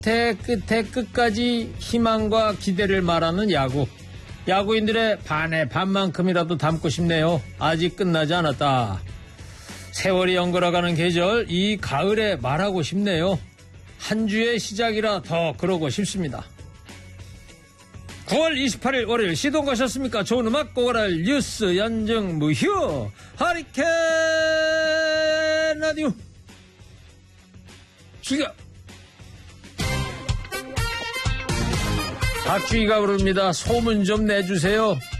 끝에 끝까지 희망과 기대를 말하는 야구. 야구인들의 반의 반만큼이라도 담고 싶네요. 아직 끝나지 않았다. 세월이 연걸어가는 계절, 이 가을에 말하고 싶네요. 한 주의 시작이라 더 그러고 싶습니다. 9월 28일 월요일 시동 거셨습니까? 좋은 음악 고고랄 뉴스 연정 무휴 하리케인 라디오 즐겨. 박주희가 부릅니다. 소문 좀 내주세요.